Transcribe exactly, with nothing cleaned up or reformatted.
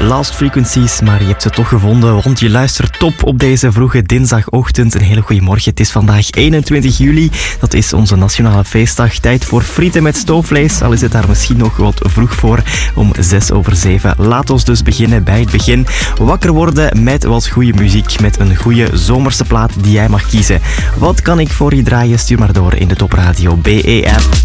Lost Frequencies, maar je hebt ze toch gevonden, want je luistert top op deze vroege dinsdagochtend. Een hele goede morgen. Het is vandaag eenentwintig juli. Dat is onze nationale feestdag. Tijd voor frieten met stoofvlees, al is het daar misschien nog wat vroeg voor, om zes over zeven. Laat ons dus beginnen bij het begin. Wakker worden met wat goede muziek, met een goede zomerse plaat die jij mag kiezen. Wat kan ik voor je draaien? Stuur maar door in de Top Radio B E app.